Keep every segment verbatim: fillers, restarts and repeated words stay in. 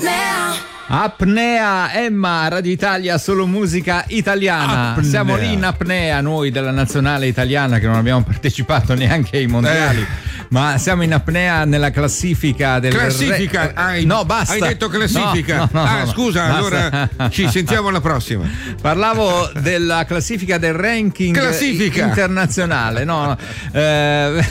Apnea. Apnea, Emma, Radio Italia, solo musica italiana. Apnea. Siamo lì in apnea noi della nazionale italiana, che non abbiamo partecipato neanche ai mondiali, eh. ma siamo in apnea nella classifica del classifica. Re... Hai, no, basta. Hai detto classifica. No, no, no, ah, no, scusa, basta. Allora ci sentiamo alla prossima. Parlavo della classifica del ranking classifica. internazionale. No, no. Eh,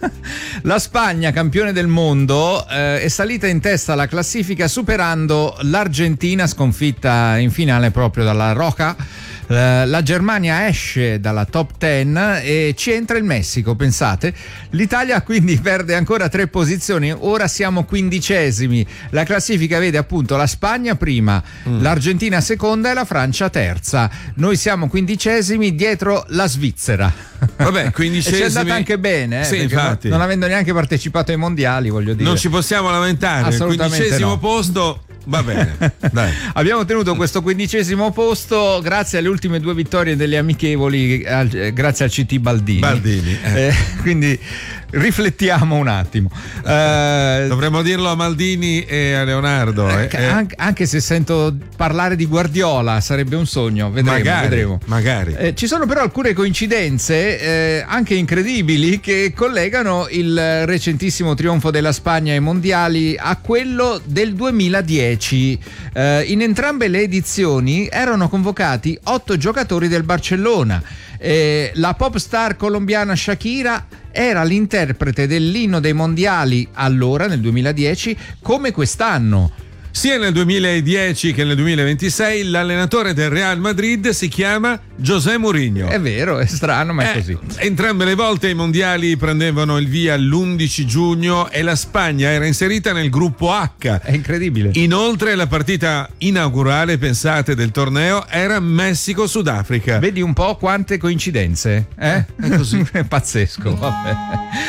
la Spagna, campione del mondo, eh, è salita in testa alla classifica superando l'Argentina, sconfitta in finale proprio dalla Roca. La Germania esce dalla top dieci e ci entra il Messico, pensate. L'Italia quindi perde ancora tre posizioni, ora siamo quindicesimi. La classifica vede appunto la Spagna prima, mm. l'Argentina seconda e la Francia terza. Noi siamo quindicesimi dietro la Svizzera. Vabbè, quindicesimi. E ci è andata anche bene, eh, sì, infatti. non avendo neanche partecipato ai mondiali, voglio dire. Non ci possiamo lamentare. Il quindicesimo no. posto. Va bene, dai. Abbiamo ottenuto questo quindicesimo posto grazie alle ultime due vittorie delle amichevoli, eh, grazie al C T Baldini. Baldini. Eh. Eh, quindi riflettiamo un attimo. Eh, Dovremmo dirlo a Maldini e a Leonardo. Eh, eh. Anche, anche se sento parlare di Guardiola sarebbe un sogno, vedremo. Magari, vedremo. magari. Eh, ci sono però alcune coincidenze eh, anche incredibili che collegano il recentissimo trionfo della Spagna ai mondiali a quello del duemiladieci. Eh, in entrambe le edizioni erano convocati otto giocatori del Barcellona. Eh, la pop star colombiana Shakira era l'interprete dell'inno dei mondiali allora, nel duemiladieci, come quest'anno. Sia nel duemiladieci che nel duemilaventisei l'allenatore del Real Madrid si chiama José Mourinho. È vero, è strano, ma è eh, così. Entrambe le volte i mondiali prendevano il via l'undici giugno e la Spagna era inserita nel gruppo H. È incredibile. Inoltre la partita inaugurale, pensate, del torneo era Messico-Sudafrica. Vedi un po' quante coincidenze, eh? È così. È pazzesco, vabbè.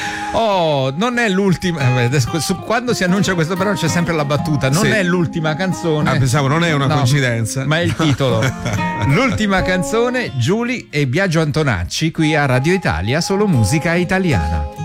Oh, non è l'ultima. Quando si annuncia questo però c'è sempre la battuta. Non sì. è l'ultima canzone. Ah, pensavo non è una no, coincidenza. Ma è il titolo. L'ultima canzone, Giulia e Biagio Antonacci, qui a Radio Italia, solo musica italiana.